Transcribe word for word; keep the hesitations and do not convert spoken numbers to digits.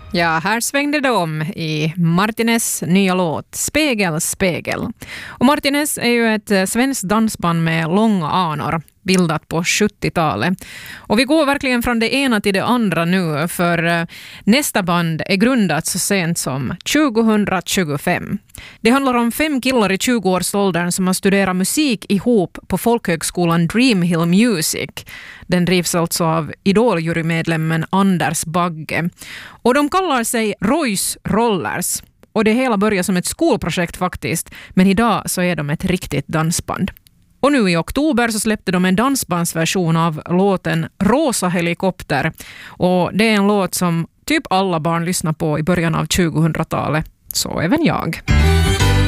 Ja, här svängde det om i Martinez nya låt Spegel, spegel. Och Martinez är ju ett svenskt dansband med långa anor, bildat på sjuttiotalet. Och vi går verkligen från det ena till det andra nu, för nästa band är grundat så sent som tjugohundratjugofem. Det handlar om fem killar i tjugoårsåldern som har studerat musik ihop på folkhögskolan Dream Hill Music. Den drivs alltså av Idol-jurymedlemmen Anders Bagge. Och de kallar sig Royce Rollers. Och det hela börjar som ett skolprojekt faktiskt, men idag så är de ett riktigt dansband. Och nu i oktober så släppte de en dansbandsversion av låten Rosa helikopter. Och det är en låt som typ alla barn lyssnar på i början av tjugohundratalet. Så även jag.